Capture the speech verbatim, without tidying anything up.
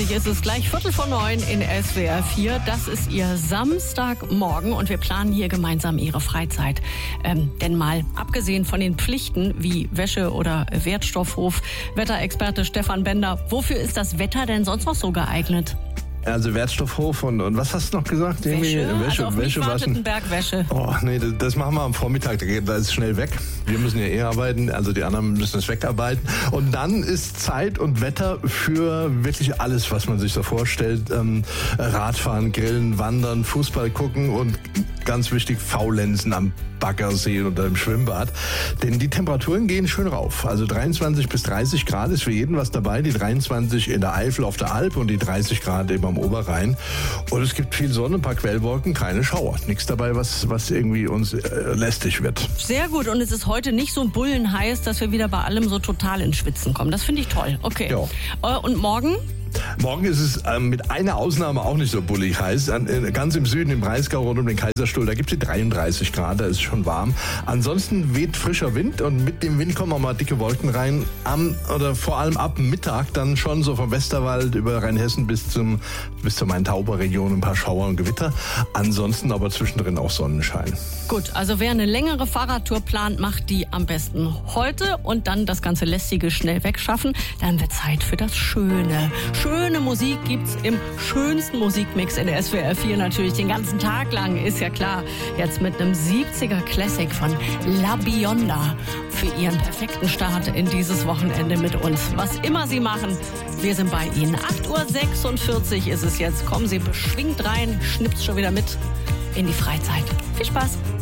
vierzig ist es, gleich Viertel vor neun in S W R vier. Das ist Ihr Samstagmorgen und wir planen hier gemeinsam Ihre Freizeit. Ähm, denn mal abgesehen von den Pflichten wie Wäsche oder Wertstoffhof, Wetterexperte Stefan Bender, wofür ist das Wetter denn sonst noch so geeignet? Also Wertstoffhof und, und was hast du noch gesagt? Wäsche, Wäsche, also auf Wäsche, mich wartet ein Berg Wäsche. Oh nee, das, das machen wir am Vormittag, da ist es schnell weg. Wir müssen ja eh arbeiten, also die anderen müssen es wegarbeiten. Und dann ist Zeit und Wetter für wirklich alles, was man sich so vorstellt. Ähm, Radfahren, Grillen, Wandern, Fußball gucken und ganz wichtig, Faulenzen am Baggersee oder im Schwimmbad. Denn die Temperaturen gehen schön rauf. Also dreiundzwanzig bis dreißig Grad ist für jeden was dabei. Die dreiundzwanzig in der Eifel auf der Alp und die dreißig Grad eben am Oberrhein. Und es gibt viel Sonne, ein paar Quellwolken, keine Schauer. Nichts dabei, was, was irgendwie uns äh, lästig wird. Sehr gut. Und es ist heute nicht so bullenheiß, dass wir wieder bei allem so total ins Schwitzen kommen. Das finde ich toll. Okay. Ja. Und morgen? Morgen ist es ähm, mit einer Ausnahme auch nicht so bullig heiß. An, äh, ganz im Süden, im Breisgau, rund um den Kaiserstuhl, da gibt es dreiunddreißig Grad, da ist es schon warm. Ansonsten weht frischer Wind und mit dem Wind kommen auch mal dicke Wolken rein. Am, oder vor allem ab Mittag dann schon so vom Westerwald über Rheinhessen bis zum bis zur Main-Tauber-Region ein paar Schauer und Gewitter. Ansonsten aber zwischendrin auch Sonnenschein. Gut, also wer eine längere Fahrradtour plant, macht die am besten heute und dann das ganze Lästige schnell wegschaffen. Dann wird Zeit für das Schöne. Schöne Musik gibt's im schönsten Musikmix in der S W R vier natürlich den ganzen Tag lang, ist ja klar. Jetzt mit einem siebziger Classic von La Bionda für Ihren perfekten Start in dieses Wochenende mit uns. Was immer Sie machen, wir sind bei Ihnen. acht Uhr sechsundvierzig ist es jetzt. Kommen Sie beschwingt rein, schnippt's schon wieder mit in die Freizeit. Viel Spaß!